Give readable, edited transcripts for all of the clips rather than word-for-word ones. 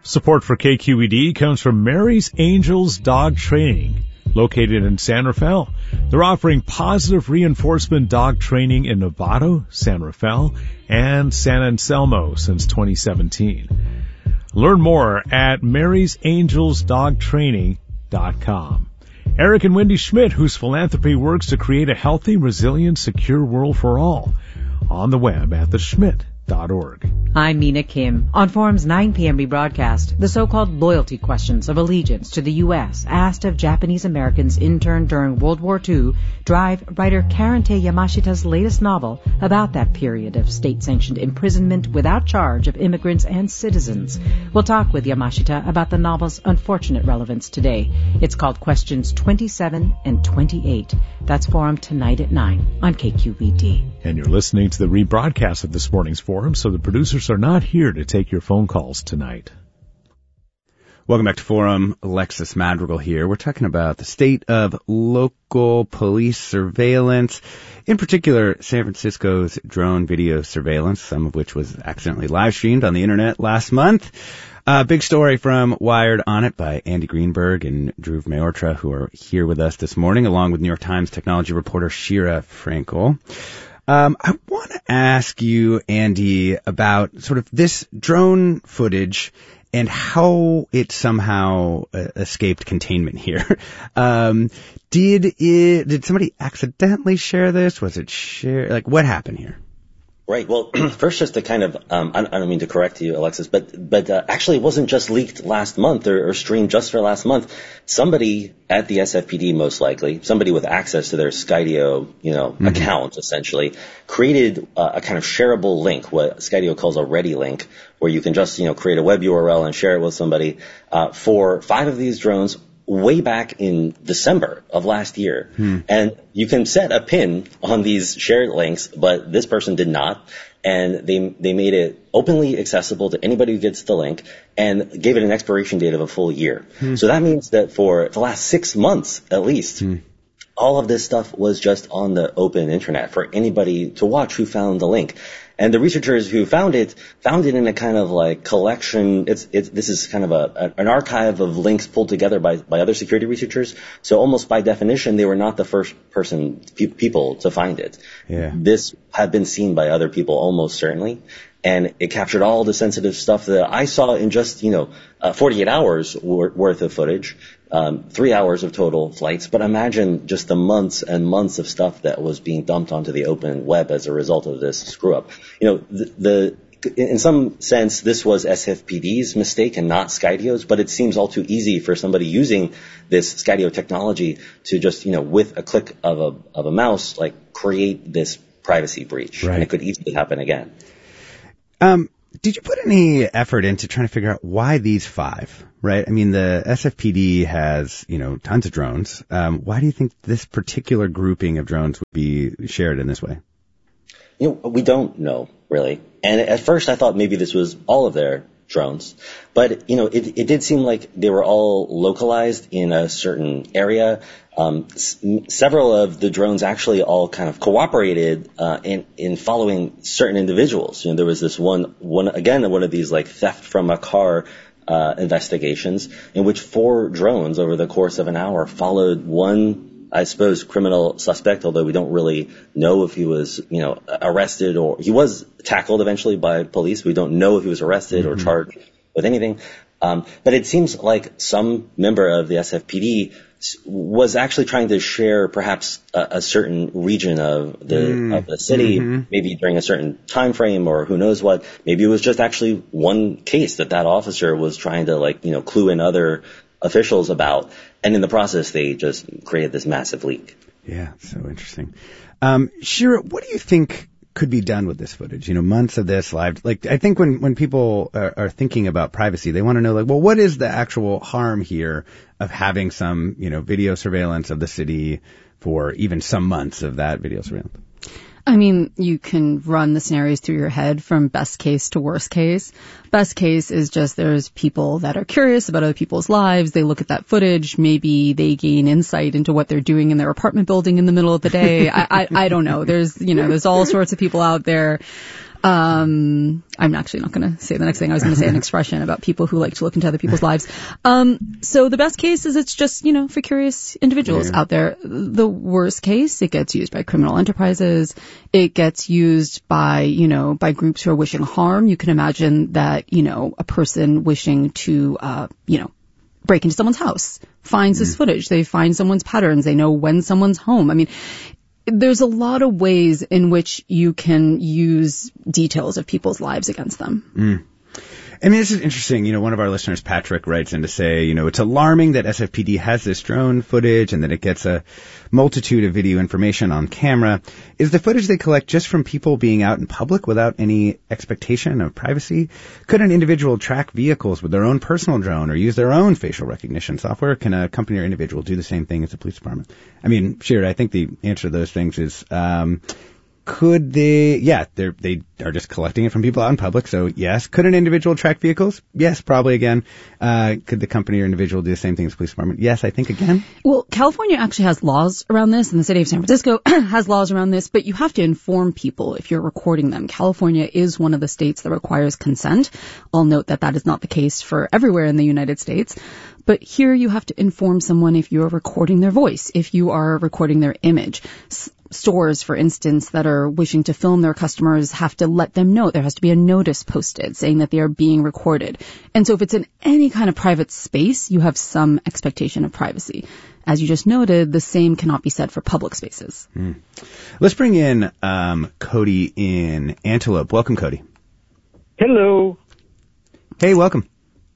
Support for KQED comes from Mary's Angels Dog Training, located in San Rafael. They're offering positive reinforcement dog training in Novato, San Rafael, and San Anselmo since 2017. Learn more at marysangelsdogtraining.com. Eric and Wendy Schmidt, whose philanthropy works to create a healthy, resilient, secure world for all. On the web at theschmidt.org. I'm Mina Kim. On Forum's 9 p.m. rebroadcast, the so-called loyalty questions of allegiance to the U.S. asked of Japanese Americans interned during World War II drive writer Karante Yamashita's latest novel about that period of state-sanctioned imprisonment without charge of immigrants and citizens. We'll talk with Yamashita about the novel's unfortunate relevance today. It's called Questions 27 and 28. That's Forum tonight at 9 on KQED. And you're listening to the rebroadcast of this morning's Forum, so the producers are not here to take your phone calls tonight. Welcome back to Forum. Alexis Madrigal here. We're talking about the state of local police surveillance, in particular San Francisco's drone video surveillance, some of which was accidentally live streamed on the internet last month. Big story from Wired on it by Andy Greenberg and Dhruv Mayortra, who are here with us this morning, along with New York Times technology reporter Shira Frankel. I want to ask you, Andy, about sort of this drone footage and how it somehow escaped containment here. Did somebody accidentally share this? Was it shared? Like, what happened here? Right. Well, first, just to kind of, I don't mean to correct you, Alexis, but actually it wasn't just leaked last month or streamed just for last month. Somebody at the SFPD, most likely, somebody with access to their Skydio, account, essentially, created a kind of shareable link, what Skydio calls a ready link, where you can just, create a web URL and share it with somebody, for 5 of these drones, way back in December of last year. And you can set a pin on these shared links, but this person did not. And they made it openly accessible to anybody who gets the link and gave it an expiration date of a full year. So that means that for the last 6 months, at least, all of this stuff was just on the open internet for anybody to watch who found the link. And the researchers who found it in a kind of like collection. This is kind of an archive of links pulled together by other security researchers. So almost by definition, they were not the first people to find it. Yeah. This had been seen by other people almost certainly. And it captured all the sensitive stuff that I saw in just, 48 hours worth of footage, 3 hours of total flights. But imagine just the months and months of stuff that was being dumped onto the open web as a result of this screw up. In some sense, this was SFPD's mistake and not Skydio's, but it seems all too easy for somebody using this Skydio technology to just, with a click of a mouse, like create this privacy breach. Right. And it could easily happen again. Did you put any effort into trying to figure out why these 5, right? I mean, the SFPD has, tons of drones. Why do you think this particular grouping of drones would be shared in this way? We don't know, really. And at first I thought maybe this was all of their drones. But, it did seem like they were all localized in a certain area. Several of the drones actually all kind of cooperated in following certain individuals. There was this one of these like theft from a car investigations in which 4 drones over the course of an hour followed one, I suppose, criminal suspect, although we don't really know if he was, arrested or he was tackled eventually by police. We don't know if he was arrested or charged with anything. But it seems like some member of the SFPD was actually trying to share perhaps a certain region of the city, maybe during a certain time frame or who knows what. Maybe it was just actually one case that officer was trying to clue in other officials about. And in the process, they just created this massive leak. Yeah, so interesting. Shira, what do you think could be done with this footage? Months of this live. I think when people are thinking about privacy, they want to know, what is the actual harm here of having some, video surveillance of the city for even some months of that video surveillance? I mean, you can run the scenarios through your head from best case to worst case. Best case is just there's people that are curious about other people's lives. They look at that footage. Maybe they gain insight into what they're doing in their apartment building in the middle of the day. I don't know. There's all sorts of people out there. I'm actually not going to say the next thing. I was going to say an expression about people who like to look into other people's lives. So the best case is it's just, for curious individuals out there. The worst case, it gets used by criminal enterprises. It gets used by, by groups who are wishing harm. You can imagine that, a person wishing to, break into someone's house finds this footage. They find someone's patterns. They know when someone's home. I mean, there's a lot of ways in which you can use details of people's lives against them. I mean, this is interesting. One of our listeners, Patrick, writes in to say, it's alarming that SFPD has this drone footage and that it gets a multitude of video information on camera. Is the footage they collect just from people being out in public without any expectation of privacy? Could an individual track vehicles with their own personal drone or use their own facial recognition software? Can a company or individual do the same thing as the police department? I mean, Sheard, I think the answer to those things is, could they, they are just collecting it from people out in public, so yes. Could an individual track vehicles? Yes, probably again. Could the company or individual do the same thing as the police department? Yes, I think again. Well, California actually has laws around this, and the city of San Francisco has laws around this, but you have to inform people if you're recording them. California is one of the states that requires consent. I'll note that that is not the case for everywhere in the United States. But here you have to inform someone if you're recording their voice, if you are recording their image. Stores, for instance, that are wishing to film their customers have to let them know. There has to be a notice posted saying that they are being recorded. And so if it's in any kind of private space, you have some expectation of privacy. As you just noted, the same cannot be said for public spaces. Let's bring in Cody in Antelope. Welcome, Cody. Hello. Hey, welcome.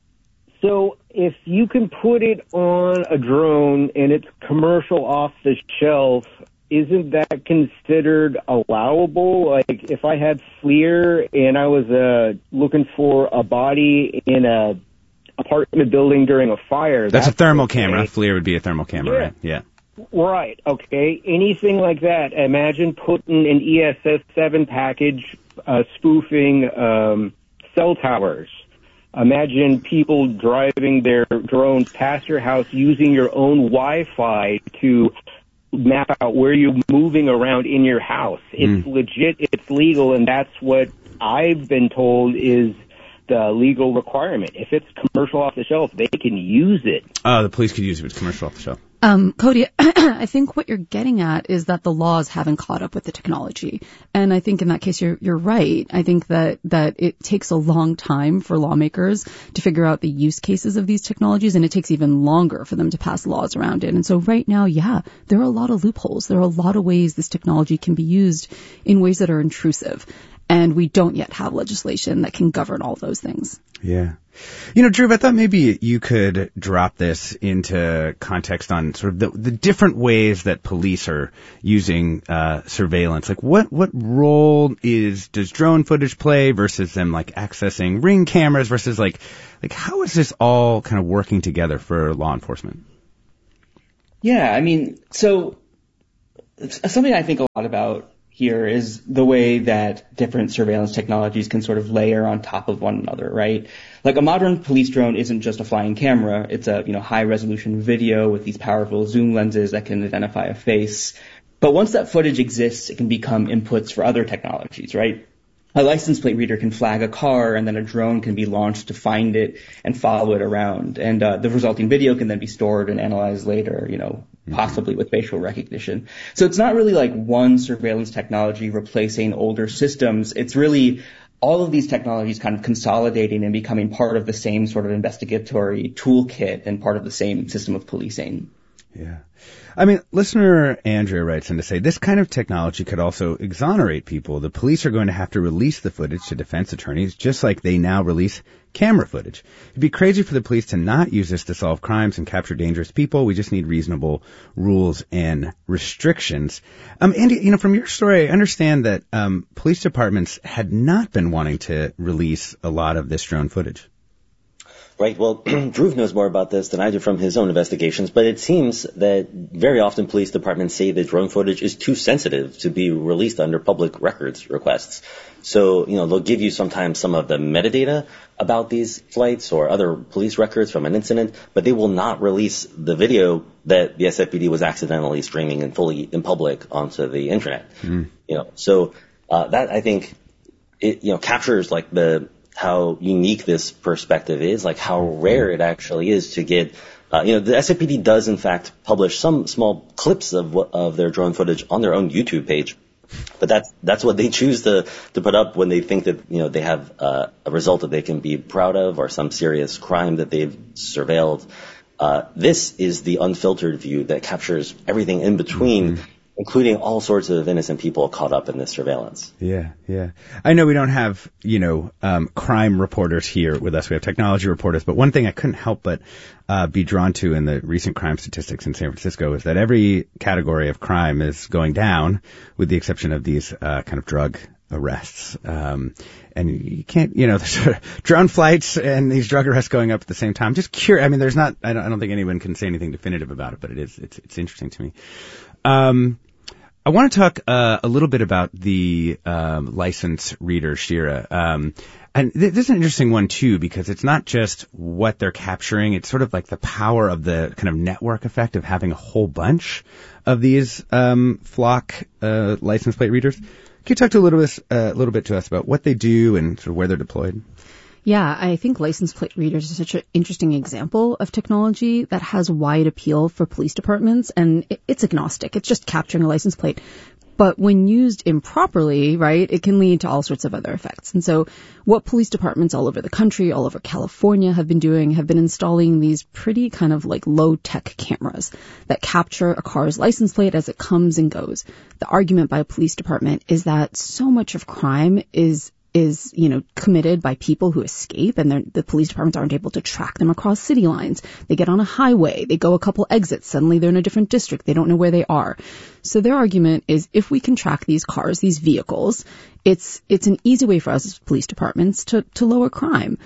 So if you can put it on a drone and it's commercial off the shelf, isn't that considered allowable? Like if I had FLIR and I was looking for a body in a apartment building during a fire. That's a thermal camera. FLIR would be a thermal camera, right? Yeah. Right. Okay. Anything like that. Imagine putting an ESS-7 package spoofing cell towers. Imagine people driving their drones past your house using your own Wi-Fi to map out where you're moving around in your house. It's legit, it's legal, and that's what I've been told is the legal requirement. If it's commercial off the shelf, they can use it. Oh, the police could use it if it's commercial off the shelf. Cody, I think what you're getting at is that the laws haven't caught up with the technology. And I think in that case, you're right. I think that it takes a long time for lawmakers to figure out the use cases of these technologies, and it takes even longer for them to pass laws around it. And so right now, there are a lot of loopholes. There are a lot of ways this technology can be used in ways that are intrusive. And we don't yet have legislation that can govern all those things. Yeah. Drew, I thought maybe you could drop this into context on sort of the different ways that police are using surveillance. Like what role does drone footage play versus them like accessing Ring cameras versus like how is this all kind of working together for law enforcement? Yeah, I mean, so something I think a lot about here is the way that different surveillance technologies can sort of layer on top of one another, right? Like a modern police drone isn't just a flying camera. It's a, high resolution video with these powerful zoom lenses that can identify a face. But once that footage exists, it can become inputs for other technologies, right? A license plate reader can flag a car, and then a drone can be launched to find it and follow it around. And the resulting video can then be stored and analyzed later, possibly with facial recognition. So it's not really like one surveillance technology replacing older systems. It's really all of these technologies kind of consolidating and becoming part of the same sort of investigatory toolkit and part of the same system of policing. Yeah. I mean, listener Andrea writes in to say this kind of technology could also exonerate people. The police are going to have to release the footage to defense attorneys just like they now release camera footage. It'd be crazy for the police to not use this to solve crimes and capture dangerous people. We just need reasonable rules and restrictions. Andy, from your story, I understand that police departments had not been wanting to release a lot of this drone footage. Right. Well, Drew knows more about this than I do from his own investigations, but it seems that very often police departments say that drone footage is too sensitive to be released under public records requests. So, they'll give you sometimes some of the metadata about these flights or other police records from an incident, but they will not release the video that the SFPD was accidentally streaming and fully in public onto the internet. So that I think it captures like how unique this perspective is, like how rare it actually is to get. The SFPD does in fact publish some small clips of their drone footage on their own YouTube page, but that's what they choose to put up when they think that they have a result that they can be proud of or some serious crime that they've surveilled. This is the unfiltered view that captures everything in between, including all sorts of innocent people caught up in this surveillance. Yeah. I know we don't have, crime reporters here with us. We have technology reporters. But one thing I couldn't help but be drawn to in the recent crime statistics in San Francisco is that every category of crime is going down, with the exception of these kind of drug arrests. And you can't, there's drone flights and these drug arrests going up at the same time. Just curious. I mean, I don't think anyone can say anything definitive about it, but it's interesting to me. I want to talk a little bit about the license reader, Shira. And this is an interesting one, too, because it's not just what they're capturing. It's sort of like the power of the kind of network effect of having a whole bunch of these flock license plate readers. Can you talk a little bit to us about what they do and sort of where they're deployed? Yeah, I think license plate readers are such an interesting example of technology that has wide appeal for police departments, and it's agnostic. It's just capturing a license plate. But when used improperly, right, it can lead to all sorts of other effects. And so what police departments all over the country, all over California have been doing, have been installing these pretty kind of like low-tech cameras that capture a car's license plate as it comes and goes. The argument by a police department is that so much of crime is committed by people who escape, and the police departments aren't able to track them across city lines. They get on a highway, they go a couple exits, suddenly they're in a different district, they don't know where they are. So their argument is if we can track these cars, these vehicles, it's an easy way for us as police departments to lower crime.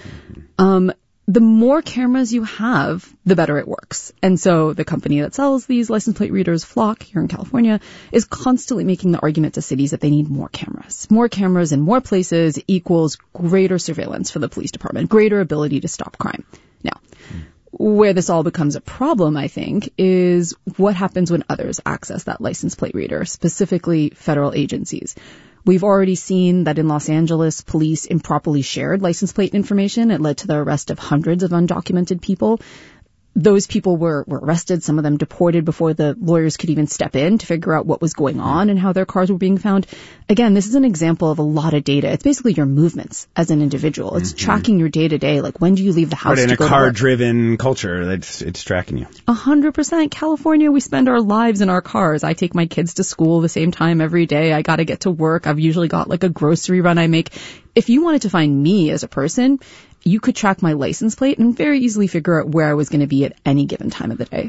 The more cameras you have, the better it works. And so the company that sells these license plate readers, Flock, here in California, is constantly making the argument to cities that they need more cameras. More cameras in more places equals greater surveillance for the police department, greater ability to stop crime. Now, where this all becomes a problem, I think, is what happens when others access that license plate reader, specifically federal agencies. We've already seen that in Los Angeles, police improperly shared license plate information. It led to the arrest of hundreds of undocumented people. Those people were arrested, some of them deported before the lawyers could even step in to figure out what was going on and how their cars were being found. Again, this is an example of a lot of data. It's basically your movements as an individual. It's tracking your day-to-day, like when do you leave the house to go to work. In a car-driven culture, it's tracking you. 100%. California, we spend our lives in our cars. I take my kids to school the same time every day. I got to get to work. I've usually got like a grocery run I make. If you wanted to find me as a person, you could track my license plate and very easily figure out where I was going to be at any given time of the day.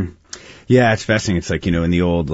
Yeah, it's fascinating. It's like, in the old,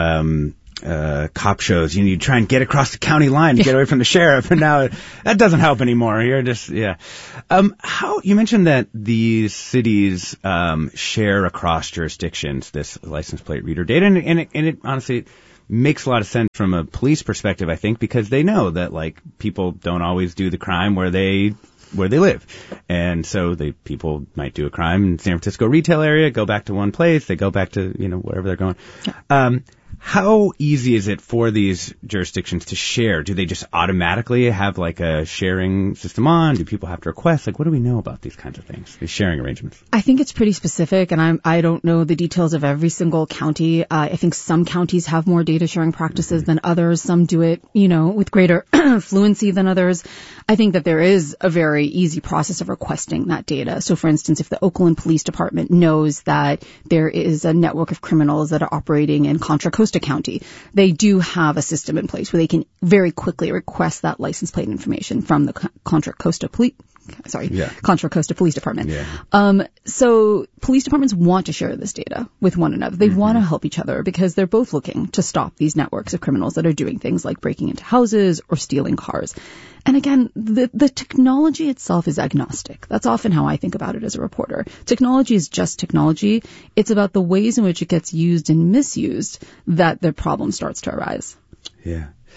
cop shows, you try and get across the county line to get away from the sheriff, and now that doesn't help anymore. You're just, how, you mentioned that these cities, share across jurisdictions, this license plate reader data, and it honestly makes a lot of sense from a police perspective, I think, because they know that, people don't always do the crime where they live. And so people might do a crime in San Francisco retail area, go back to one place, they go back to, wherever they're going. Yeah. How easy is it for these jurisdictions to share? Do they just automatically have a sharing system on? Do people have to request? What do we know about these kinds of things, these sharing arrangements? I think it's pretty specific, and I don't know the details of every single county. I think some counties have more data sharing practices than others. Some do it, with greater fluency than others. I think that there is a very easy process of requesting that data. So, for instance, if the Oakland Police Department knows that there is a network of criminals that are operating in Contra Costa County, they do have a system in place where they can very quickly request that license plate information from the Contra Costa Police Department. Yeah. So police departments want to share this data with one another. They want to help each other because they're both looking to stop these networks of criminals that are doing things like breaking into houses or stealing cars. And again, the technology itself is agnostic. That's often how I think about it as a reporter. Technology is just technology. It's about the ways in which it gets used and misused that the problem starts to arise. Yeah.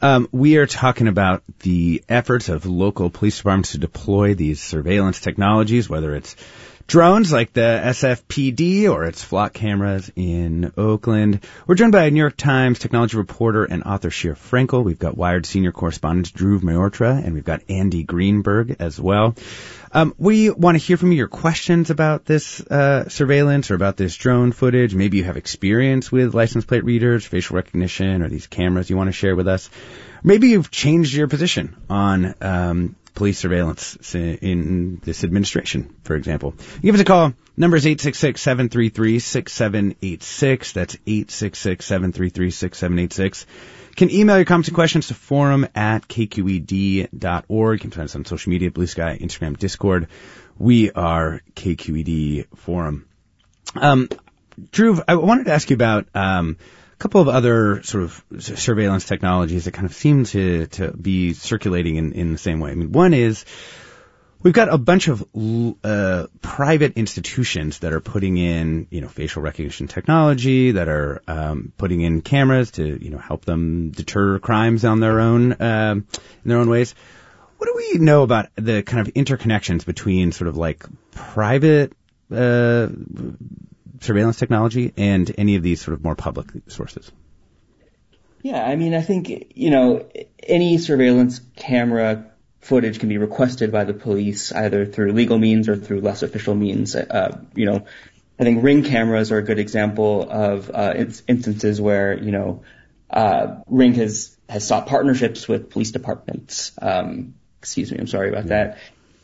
We are talking about the efforts of local police departments to deploy these surveillance technologies, whether it's drones like the SFPD or it's flock cameras in Oakland. We're joined by New York Times technology reporter and author Shir Frankel. We've got Wired senior correspondent Dhruv Malhotra, and we've got Andy Greenberg as well. We want to hear from you your questions about this surveillance or about this drone footage. Maybe you have experience with license plate readers, facial recognition, or these cameras you want to share with us. Maybe you've changed your position on police surveillance in this administration, for example. Give us a call. Number is 866-733-6786. That's 866-733-6786. Can email your comments and questions to forum@kqed.org. You can find us on social media, Blue Sky, Instagram, Discord. We are KQED Forum. Dhruv, I wanted to ask you about a couple of other sort of surveillance technologies that kind of seem to be circulating in the same way. I mean, one is we've got a bunch of private institutions that are putting in, facial recognition technology, that are putting in cameras to, help them deter crimes on their own in their own ways. What do we know about the kind of interconnections between sort of like private surveillance technology and any of these sort of more public sources? Yeah, I mean, I think, any surveillance camera footage can be requested by the police either through legal means or through less official means. I think Ring cameras are a good example of instances where, Ring has sought partnerships with police departments. Excuse me, I'm sorry about that.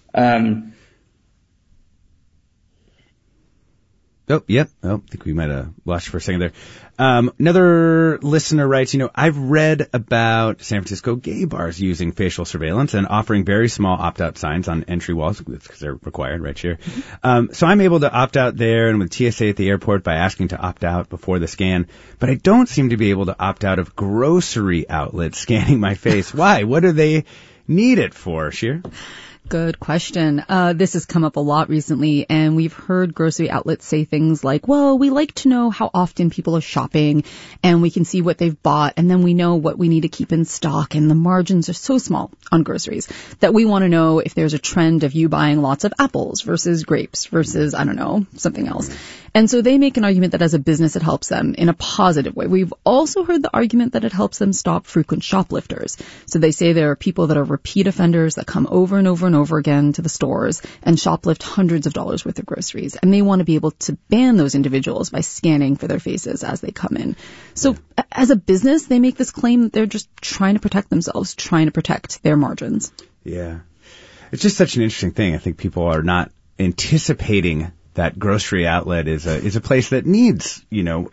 Oh, yep. I think we might have lost you for a second there. Another listener writes, I've read about San Francisco gay bars using facial surveillance and offering very small opt-out signs on entry walls because they're required right here. So I'm able to opt out there and with TSA at the airport by asking to opt out before the scan, but I don't seem to be able to opt out of grocery outlets scanning my face. Why? What do they need it for, Shir? Good question. This has come up a lot recently, and we've heard grocery outlets say things like, well, we like to know how often people are shopping, and we can see what they've bought, and then we know what we need to keep in stock, and the margins are so small on groceries that we want to know if there's a trend of you buying lots of apples versus grapes versus, I don't know, something else. And so they make an argument that as a business it helps them in a positive way. We've also heard the argument that it helps them stop frequent shoplifters. So they say there are people that are repeat offenders that come over and over and over again to the stores and shoplift hundreds of dollars worth of groceries. And they want to be able to ban those individuals by scanning for their faces as they come in. So as a business, they make this claim that they're just trying to protect themselves, trying to protect their margins. Yeah. It's just such an interesting thing. I think people are not anticipating that grocery outlet is a place that needs,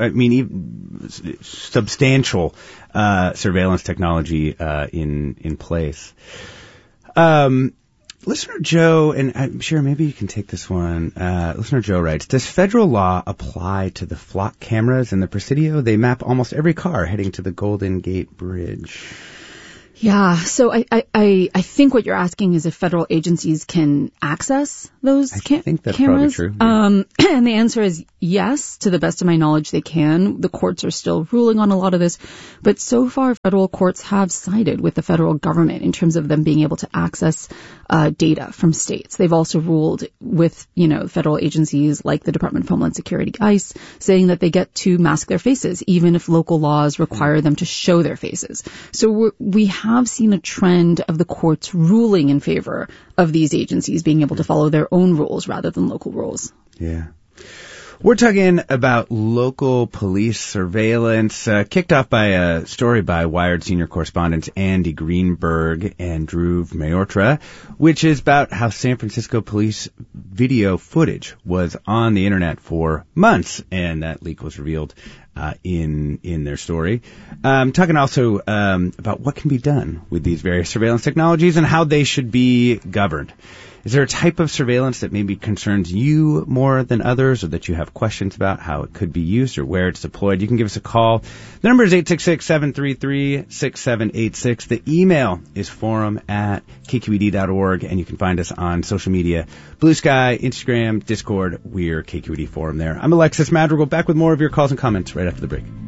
substantial surveillance technology in place. Listener Joe, and I'm sure maybe you can take this one. Listener Joe writes, does federal law apply to the flock cameras in the Presidio? They map almost every car heading to the Golden Gate Bridge. Yeah, so I think what you're asking is if federal agencies can access those cameras. I think that's probably true. Yeah. And the answer is yes, to the best of my knowledge, they can. The courts are still ruling on a lot of this, but so far federal courts have sided with the federal government in terms of them being able to access data from states. They've also ruled with, federal agencies like the Department of Homeland Security, ICE, saying that they get to mask their faces, even if local laws require them to show their faces. So we have seen a trend of the courts ruling in favor of these agencies being able to follow their own rules rather than local rules. Yeah. We're talking about local police surveillance, kicked off by a story by Wired senior correspondents Andy Greenberg and Dhruv Malhotra, which is about how San Francisco police video footage was on the internet for months, and that leak was revealed in their story. Talking also about what can be done with these various surveillance technologies and how they should be governed. Is there a type of surveillance that maybe concerns you more than others, or that you have questions about how it could be used or where it's deployed? You can give us a call. The number is 866-733-6786. The email is forum@kqed.org, and you can find us on social media, Blue Sky, Instagram, Discord. We're KQED Forum there. I'm Alexis Madrigal, back with more of your calls and comments right after the break.